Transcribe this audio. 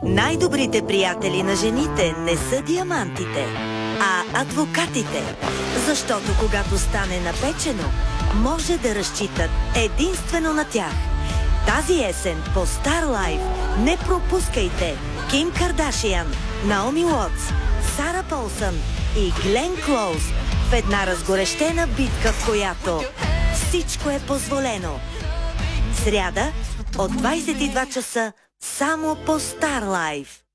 Най-добрите приятели на жените не са диамантите, а адвокатите. Защото когато стане напечено, може да разчитат единствено на тях. Тази есен по Star Life не пропускайте Ким Кардашиан, Наоми Уотс, Сара Полсън и Глен Клоуз в една разгорещена битка, в която всичко е позволено. Сряда от 22 часа само по Star Life.